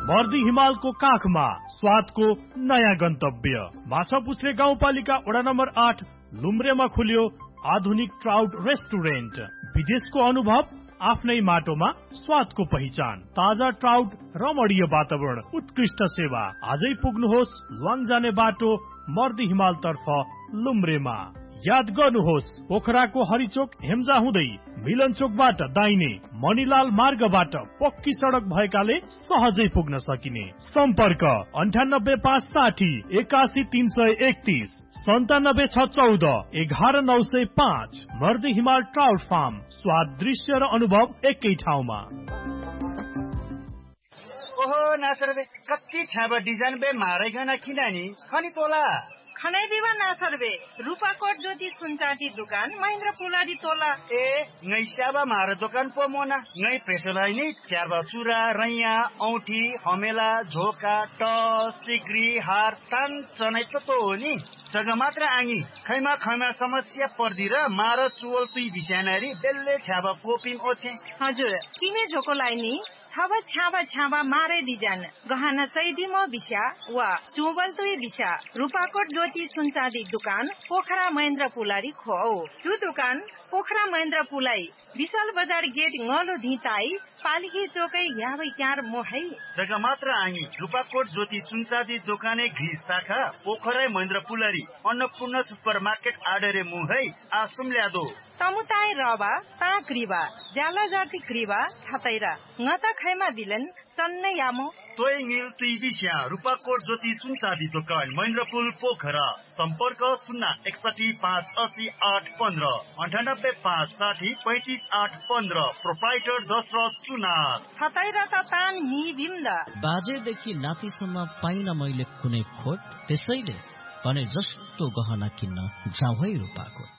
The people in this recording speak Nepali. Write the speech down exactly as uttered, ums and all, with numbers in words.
मर्दी हिमालको काखमा स्वादको नयाँ गन्तव्य। माछापुच्छ्रे गाउँपालिका वडा नम्बर आठ लुम्ब्रेमा खुल्यो आधुनिक ट्राउट रेस्टुरेन्ट। विदेशको अनुभव आफ्नै माटोमा स्वादको पहिचान। ताजा ट्राउट, रमणीय वातावरण, उत्कृष्ट सेवा। आजै पुग्नुहोस् लुवाङ जाने बाटो मर्दी हिमाल तर्फ लुम्ब्रेमा। याद गर्नुहोस् पोखराको हरिचोक हेम्जा हुँदै मिलन चोकबाट दाहिने मणिलाल मार्गबाट पक्की सडक भएकाले सहजै पुग्न सकिने। सम्पर्क अन्ठानब्बे पाँच साठी एकासी तीन सय एकतीस सन्तानब्बे छ चौध एघार नौ सय पाँच। मर्दी हिमाल ट्राउट फार्म, स्वाद, दृश्य र अनुभव एकै ठाउँमा। ओहो नासर बे कति छाबा डिजाइन बे मारै गना किनानी खनी तोला खनै दिवा नासरबे रूपाकोट ज्योति सुनचाँदी दुकान महेन्द्र पुलाडी तोला। ए ngै स्याबा मार दोकान पो मोना ngै प्रेसलाई नि च्याबा चुरा रैया औठी हमेला झोका टस सिक्री हार तान चनै त तो हो नि जग्गा मात्र आङी खैमा खैमा समस्या पर्दी र मार चुवल तुई बिस्यानारी बेल्ले छ्याबा पोपिम ओछे। हजुर किने झोको लाइनी छाबा छ्याबा छ्याबा मारे डिजाइन गहना सैदिमो बिस्या वा चुवल तुई बिस्या रूपाकोट ज्योति सुनचाँदी दुकान पोखरा महेन्द्र पुलारी खो। जो दुकान पोखरा महेन्द्र पुलाई विशाल बजार गेट ngolo धिताई पालिकी चोकै याबै चार मोहै जग्गा मात्र आङी रूपाकोट ज्योति सुनचाँदी दोकाने घिस शाखा पोखरा महेन्द्र पुलारी अन्नपूर्ण सुपर मार्केट आडरे मुहै आसुम ल्यादो तमुताई रबा ता क्रिबा जाला जाति क्रिबा छतैरा ngata खैमा बिलन चन्नै यामो तोय ङिल तुई बिस्या रूपाकोट ज्योति सुनचाँदी दोकान महेन्द्रपुल पोखरा। सम्पर्क शून्य एकसठी पाँच असी आठ पन्ध्र अन्ठानब्बे पाँच साठी पैँतिस आठ पन्ध्र। प्रोप्राइटर दशरथ सुनार। छतैरा त तान नि बिम्दा बाजेदेखि नातिसम्म पाइन मैले कुनै खोट, त्यसैले भने जस्तो गहना किन्न जाऊ है रूपाकोट।